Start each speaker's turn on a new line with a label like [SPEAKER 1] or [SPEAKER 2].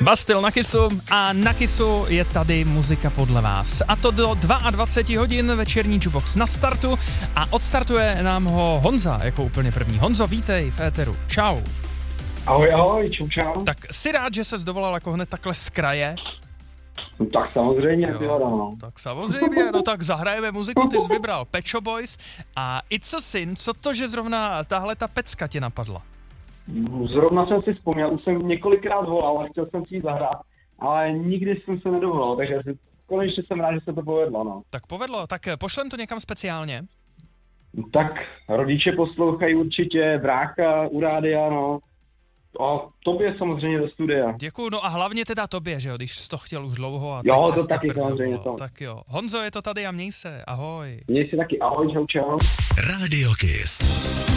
[SPEAKER 1] Bastille na Kissu a na Kissu je tady muzika podle vás. A to do 22 hodin večerní jukebox na startu a odstartuje nám ho Honza jako úplně první. Honzo, vítej v éteru. Čau.
[SPEAKER 2] Ahoj, čau.
[SPEAKER 1] Tak jsi rád, že ses dovolal jako hned takhle z kraje?
[SPEAKER 2] No, tak samozřejmě, no.
[SPEAKER 1] Tak samozřejmě, no tak zahrajeme muziku, ty jsi vybral Pet Shop Boys a It's a Sin, co to, že zrovna tahle ta pecka tě napadla?
[SPEAKER 2] Zrovna jsem si vzpomněl, už jsem několikrát volal a chtěl jsem si ji zahrát, ale nikdy jsem se nedovolal, takže konečně jsem rád, že se to povedlo, no.
[SPEAKER 1] Tak povedlo, tak pošlem to někam speciálně?
[SPEAKER 2] Tak rodiče poslouchají určitě, brácha u rádia, no. A tobě samozřejmě do studia.
[SPEAKER 1] Děkuju, no a hlavně teda tobě, že jo, když jsi to chtěl už dlouho a
[SPEAKER 2] jo,
[SPEAKER 1] teď
[SPEAKER 2] to taky samozřejmě.
[SPEAKER 1] Tak jo, Honzo, je to tady a měj se, ahoj.
[SPEAKER 2] Měj se taky, ahoj, čau.
[SPEAKER 3] Radio Kiss.